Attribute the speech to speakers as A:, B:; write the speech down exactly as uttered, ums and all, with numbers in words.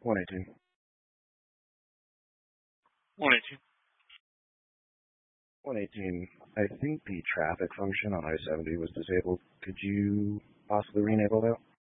A: one eighteen.
B: one eighteen.
A: one eighteen. I think the traffic function on I seventy was disabled. Could you possibly re-enable that?